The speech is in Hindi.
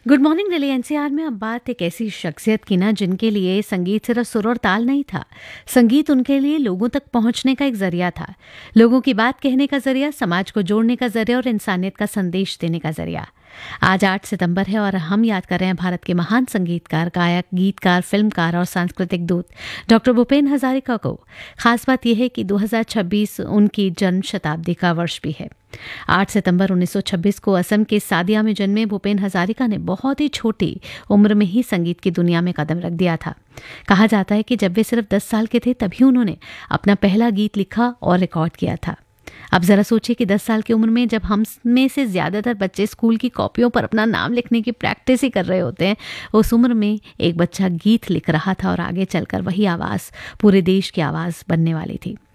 गुड मॉर्निंग दिल्ली एनसीआर में अब बात एक ऐसी शख्सियत की ना जिनके लिए संगीत सिर्फ सुर और ताल नहीं था। संगीत उनके लिए लोगों तक पहुंचने का एक जरिया था। लोगों की बात कहने का जरिया, समाज को जोड़ने का जरिया और इंसानियत का संदेश देने का जरिया। आज 8 सितंबर है और हम याद कर रहे हैं भारत के महान संगीतकार, गायक, गीतकार, फिल्मकार और सांस्कृतिक दूत डॉक्टर भूपेन हजारिका को। खास बात यह है कि 2026 उनकी जन्म शताब्दी का वर्ष भी है। 8 सितंबर 1926 को असम के सादिया में जन्मे भूपेन हजारिका ने बहुत ही छोटी उम्र में ही संगीत की दुनिया में कदम रख दिया था। कहा जाता है कि जब वे सिर्फ 10 साल के थे तभी उन्होंने अपना पहला गीत लिखा और रिकॉर्ड किया था। अब जरा सोचिए कि 10 साल की उम्र में जब हम में से ज्यादातर बच्चे स्कूल की कॉपियों पर अपना नाम लिखने की प्रैक्टिस ही कर रहे होते हैं, उस उम्र में एक बच्चा गीत लिख रहा था और आगे चलकर वही आवाज पूरे देश की आवाज बनने वाली थी।